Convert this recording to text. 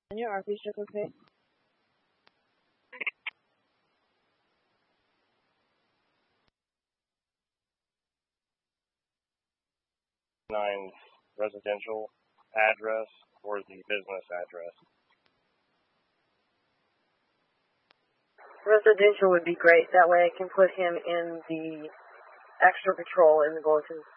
And your RP check, okay? Nine's residential address or the business address? Residential would be great. That way I can put him in the extra patrol in the bulletin.